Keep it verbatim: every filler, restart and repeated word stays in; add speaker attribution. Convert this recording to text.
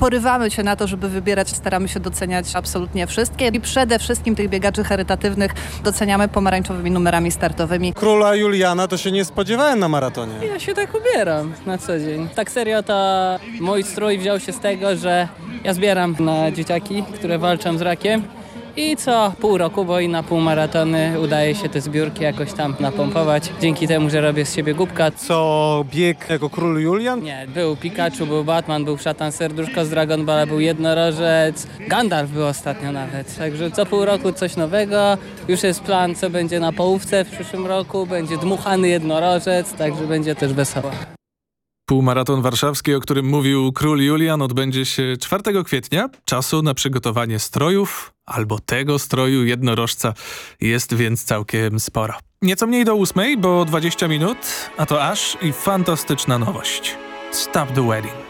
Speaker 1: porywamy się na to, żeby wybierać, staramy się doceniać absolutnie wszystkie i przede wszystkim tych biegaczy charytatywnych doceniamy pomarańczowymi numerami startowymi.
Speaker 2: Króla Juliana to się nie spodziewałem na maratonie.
Speaker 3: Ja się tak ubieram na co dzień. Tak serio to mój strój wziął się z tego, że ja zbieram na dzieciaki, które walczą z rakiem. I co pół roku, bo i na półmaratony udaje się te zbiórki jakoś tam napompować. Dzięki temu, że robię z siebie głupka.
Speaker 2: Co, bieg jako król Julian?
Speaker 3: Nie, był Pikachu, był Batman, był Szatan Serduszko z Dragon Balla, był jednorożec. Gandalf był ostatnio nawet. Także co pół roku coś nowego. Już jest plan, co będzie na połówce w przyszłym roku. Będzie dmuchany jednorożec, także będzie też wesoło.
Speaker 4: Półmaraton warszawski, o którym mówił król Julian, odbędzie się czwartego kwietnia. Czasu na przygotowanie strojów albo tego stroju jednorożca jest więc całkiem sporo. Nieco mniej do ósmej, bo dwadzieścia minut, a to aż i fantastyczna nowość. Stop the Wedding.